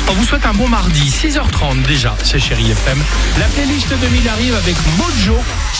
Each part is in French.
On vous souhaite un bon mardi, 6h30 déjà, c'est Chérie FM. La playlist 2000 arrive avec Mojo.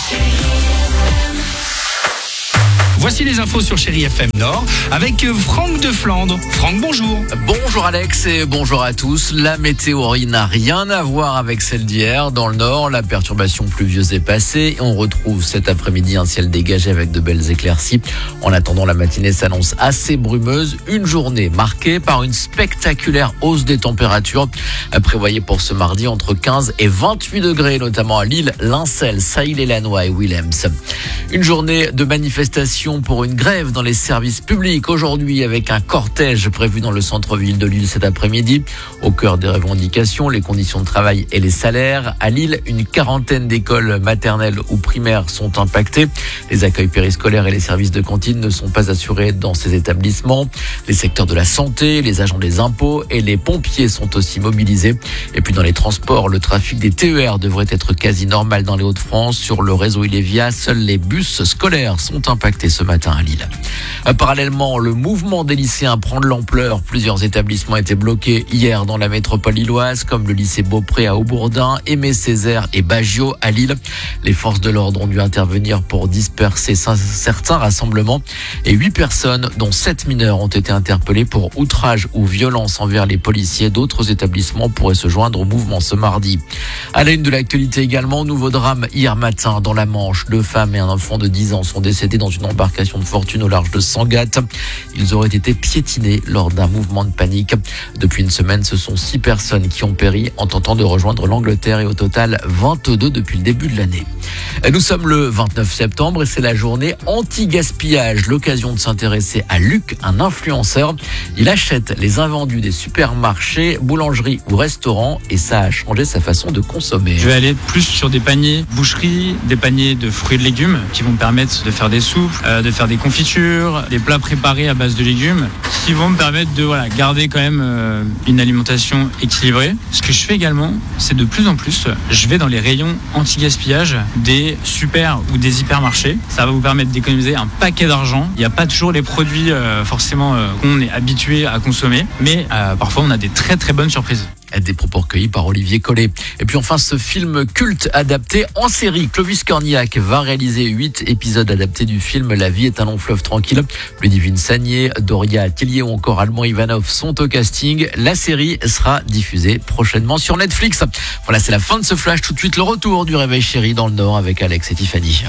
Voici les infos sur Chérie FM Nord avec Franck de Flandre. Franck, bonjour. Bonjour Alex et bonjour à tous. La météo n'a rien à voir avec celle d'hier. Dans le Nord, la perturbation pluvieuse est passée. On retrouve cet après-midi un ciel dégagé avec de belles éclaircies. En attendant, la matinée s'annonce assez brumeuse. Une journée marquée par une spectaculaire hausse des températures. Prévoyée pour ce mardi entre 15 et 28 degrés, notamment à Lille, Lincel, Sailly-et-Lanois et Willems. Une journée de manifestation pour une grève dans les services publics aujourd'hui avec un cortège prévu dans le centre-ville de Lille cet après-midi. Au cœur des revendications, les conditions de travail et les salaires. À Lille, une quarantaine d'écoles maternelles ou primaires sont impactées. Les accueils périscolaires et les services de cantine ne sont pas assurés dans ces établissements. Les secteurs de la santé, les agents des impôts et les pompiers sont aussi mobilisés. Et puis dans les transports, le trafic des TER devrait être quasi normal dans les Hauts-de-France. Sur le réseau Ilévia, seuls les bus scolaires sont impactés ce matin à Lille. Parallèlement, le mouvement des lycéens prend de l'ampleur. Plusieurs établissements étaient bloqués hier dans la métropole lilloise, comme le lycée Beaupré à Aubourdin, Aimé Césaire et Baggio à Lille. Les forces de l'ordre ont dû intervenir pour disperser certains rassemblements et 8 personnes, dont 7 mineurs, ont été interpellées pour outrage ou violence envers les policiers. D'autres établissements pourraient se joindre au mouvement ce mardi. À la une de l'actualité également, nouveau drame hier matin dans la Manche. 2 femmes et un enfant de 10 ans sont décédés dans une embarcation de fortune au large de Sangatte. Ils auraient été piétinés lors d'un mouvement de panique. Depuis une semaine, ce sont 6 personnes qui ont péri en tentant de rejoindre l'Angleterre et au total 22 depuis le début de l'année. Nous sommes le 29 septembre et c'est la journée anti-gaspillage. L'occasion de s'intéresser à Luc, un influenceur. Il achète les invendus des supermarchés, boulangeries ou restaurants et ça a changé sa façon de consommer. Je vais aller plus sur des paniers boucherie, des paniers de fruits et de légumes qui vont me permettre de faire des soupes, de faire des confitures, des plats préparés à base de légumes qui vont me permettre de garder quand même une alimentation équilibrée. Ce que je fais également, c'est de plus en plus, je vais dans les rayons anti-gaspillage des super ou des hypermarchés. Ça va vous permettre d'économiser un paquet d'argent. Il n'y a pas toujours les produits forcément qu'on est habitué à consommer, mais parfois on a des très très bonnes surprises. Des propos recueillis par Olivier Collet. Et puis enfin, ce film culte adapté en série. Clovis Cornillac va réaliser 8 épisodes adaptés du film La vie est un long fleuve tranquille. Ludivine Sagnier, Doria Tillier ou encore Alban Ivanov sont au casting. La série sera diffusée prochainement sur Netflix. Voilà, c'est la fin de ce flash. Tout de suite, le retour du Réveil Chéri dans le Nord avec Alex et Tiffany.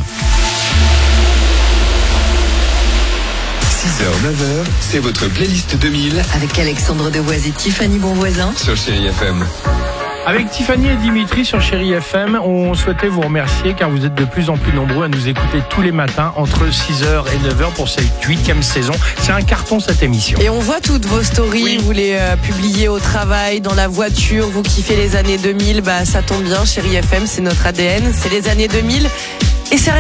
6h, 9h, c'est votre playlist 2000 avec Alexandre Devoise et Tiffany Bonvoisin sur Chérie FM. Avec Tiffany et Dimitri sur Chérie FM, on souhaitait vous remercier car vous êtes de plus en plus nombreux à nous écouter tous les matins entre 6h et 9h pour cette 8e saison. C'est un carton cette émission. Et on voit toutes vos stories, oui. Vous les publiez au travail, dans la voiture, vous kiffez les années 2000, ça tombe bien, Chérie FM, c'est notre ADN, c'est les années 2000 et c'est